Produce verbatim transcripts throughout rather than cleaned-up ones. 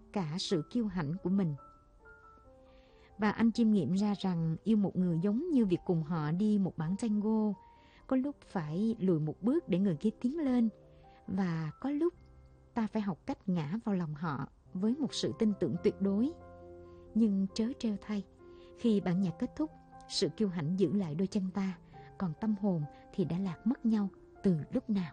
tất cả sự kiêu hãnh của mình. Và anh chiêm nghiệm ra rằng yêu một người giống như việc cùng họ đi một bản tango. Có lúc phải lùi một bước để người kia tiến lên, và có lúc ta phải học cách ngã vào lòng họ với một sự tin tưởng tuyệt đối. Nhưng trớ trêu thay, khi bản nhạc kết thúc, sự kiêu hãnh giữ lại đôi chân ta, còn tâm hồn thì đã lạc mất nhau từ lúc nào.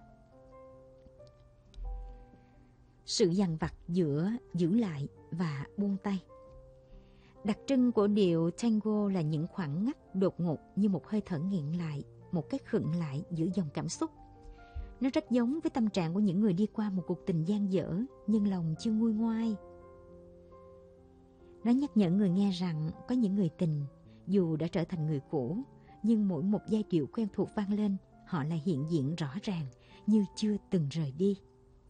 Sự dằn vặt giữa giữ lại và buông tay. Đặc trưng của điệu tango là những khoảng ngắt đột ngột như một hơi thở nghẹn lại, một cái khựng lại giữa dòng cảm xúc. Nó rất giống với tâm trạng của những người đi qua một cuộc tình dang dở nhưng lòng chưa nguôi ngoai. Nó nhắc nhở người nghe rằng có những người tình, dù đã trở thành người cũ, nhưng mỗi một giai điệu quen thuộc vang lên, họ lại hiện diện rõ ràng như chưa từng rời đi.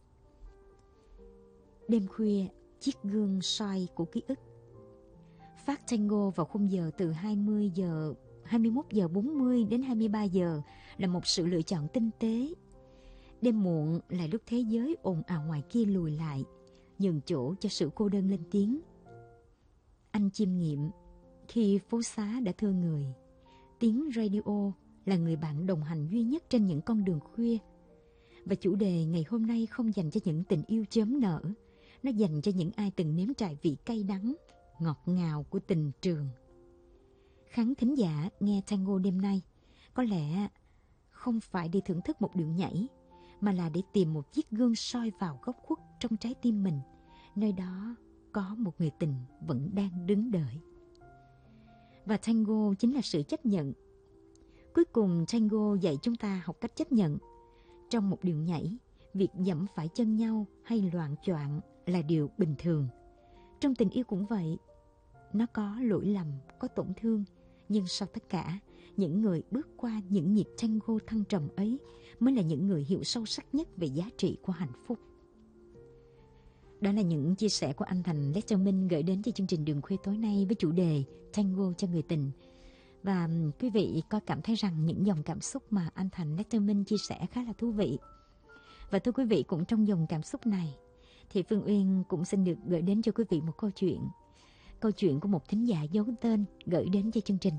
Đêm khuya, chiếc gương soi của ký ức. Phát tango vào khung giờ từ hai mươi giờ, hai mươi mốt giờ bốn mươi đến hai mươi ba giờ là một sự lựa chọn tinh tế. Đêm muộn là lúc thế giới ồn ào ngoài kia lùi lại, nhường chỗ cho sự cô đơn lên tiếng. Anh chiêm nghiệm, khi phố xá đã thưa người, tiếng radio là người bạn đồng hành duy nhất trên những con đường khuya. Và chủ đề ngày hôm nay không dành cho những tình yêu chớm nở, nó dành cho những ai từng nếm trải vị cay đắng, ngọt ngào của tình trường. Khán thính giả nghe tango đêm nay có lẽ không phải để thưởng thức một điệu nhảy, mà là để tìm một chiếc gương soi vào góc khuất trong trái tim mình, nơi đó có một người tình vẫn đang đứng đợi. Và tango chính là sự chấp nhận. Cuối cùng tango dạy chúng ta học cách chấp nhận. Trong một điệu nhảy, việc giẫm phải chân nhau hay loạng choạng là điều bình thường. Trong tình yêu cũng vậy. Nó có lỗi lầm, có tổn thương, nhưng sau tất cả, những người bước qua những nhịp tango thăng trầm ấy mới là những người hiểu sâu sắc nhất về giá trị của hạnh phúc. Đó là những chia sẻ của anh Thành Letterman gửi đến cho chương trình Đường Khuya tối nay với chủ đề Tango cho người tình. Và quý vị có cảm thấy rằng những dòng cảm xúc mà anh Thành Letterman chia sẻ khá là thú vị. Và thưa quý vị, cũng trong dòng cảm xúc này thì Phương Uyên cũng xin được gửi đến cho quý vị một câu chuyện. Câu chuyện của một thính giả giấu tên gửi đến cho chương trình.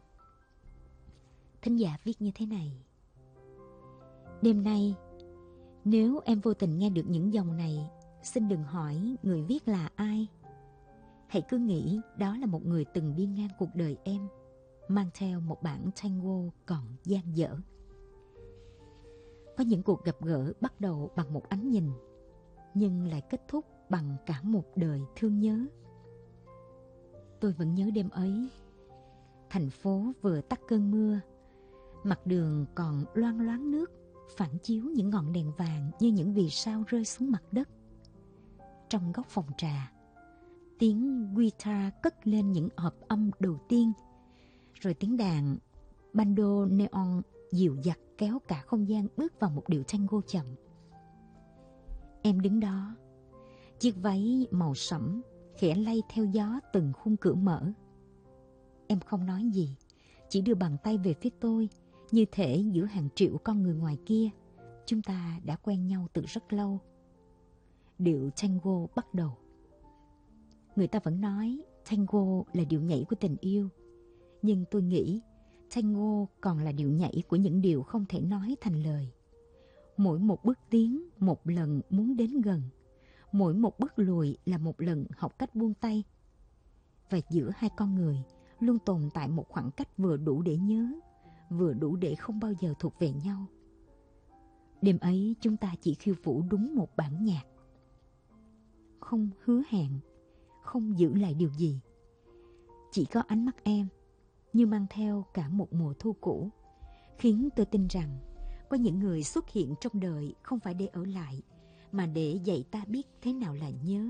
Thính giả viết như thế này: Đêm nay, nếu em vô tình nghe được những dòng này, xin đừng hỏi người viết là ai. Hãy cứ nghĩ đó là một người từng đi ngang cuộc đời em, mang theo một bản tango còn dang dở. Có những cuộc gặp gỡ bắt đầu bằng một ánh nhìn, nhưng lại kết thúc bằng cả một đời thương nhớ. Tôi vẫn nhớ đêm ấy, thành phố vừa tắt cơn mưa, mặt đường còn loang loáng nước, phản chiếu những ngọn đèn vàng như những vì sao rơi xuống mặt đất. Trong góc phòng trà, tiếng guitar cất lên những hợp âm đầu tiên, rồi tiếng đàn bando neon dịu dặt kéo cả không gian bước vào một điệu tango chậm. Em đứng đó, chiếc váy màu sẫm khẽ lay theo gió từng khung cửa mở. Em không nói gì, chỉ đưa bàn tay về phía tôi, như thể giữa hàng triệu con người ngoài kia, chúng ta đã quen nhau từ rất lâu. Điệu tango bắt đầu. Người ta vẫn nói tango là điệu nhảy của tình yêu, nhưng tôi nghĩ tango còn là điệu nhảy của những điều không thể nói thành lời. Mỗi một bước tiến, một lần muốn đến gần. Mỗi một bước lùi là một lần học cách buông tay. Và giữa hai con người luôn tồn tại một khoảng cách vừa đủ để nhớ, vừa đủ để không bao giờ thuộc về nhau. Đêm ấy chúng ta chỉ khiêu vũ đúng một bản nhạc. Không hứa hẹn, không giữ lại điều gì. Chỉ có ánh mắt em, như mang theo cả một mùa thu cũ, khiến tôi tin rằng có những người xuất hiện trong đời không phải để ở lại, mà để dạy ta biết thế nào là nhớ.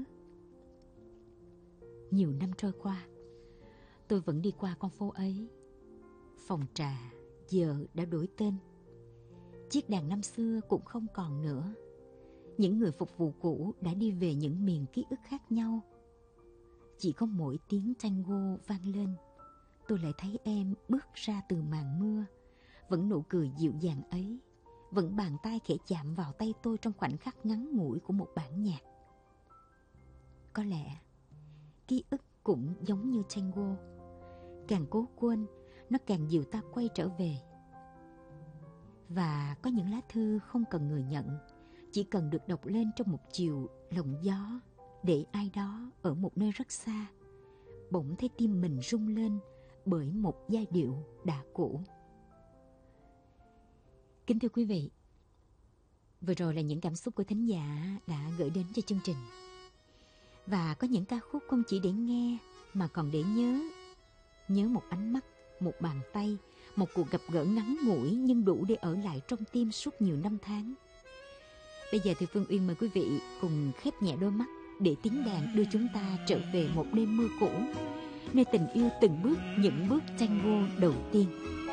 Nhiều năm trôi qua, tôi vẫn đi qua con phố ấy. Phòng trà giờ đã đổi tên. Chiếc đàn năm xưa cũng không còn nữa. Những người phục vụ cũ đã đi về những miền ký ức khác nhau. Chỉ có mỗi tiếng tango vang lên, tôi lại thấy em bước ra từ màn mưa, vẫn nụ cười dịu dàng ấy, vẫn bàn tay khẽ chạm vào tay tôi trong khoảnh khắc ngắn ngủi của một bản nhạc. Có lẽ ký ức cũng giống như tango, càng cố quên nó càng dìu ta quay trở về. Và có những lá thư không cần người nhận, chỉ cần được đọc lên trong một chiều lộng gió, để ai đó ở một nơi rất xa bỗng thấy tim mình rung lên bởi một giai điệu đã cũ. Kính thưa quý vị, vừa rồi là những cảm xúc của thính giả đã gửi đến cho chương trình. Và có những ca khúc không chỉ để nghe mà còn để nhớ. Nhớ một ánh mắt, một bàn tay, một cuộc gặp gỡ ngắn ngủi nhưng đủ để ở lại trong tim suốt nhiều năm tháng. Bây giờ thì Phương Uyên mời quý vị cùng khép nhẹ đôi mắt để tiếng đàn đưa chúng ta trở về một đêm mưa cũ, nơi tình yêu từng bước những bước tango đầu tiên.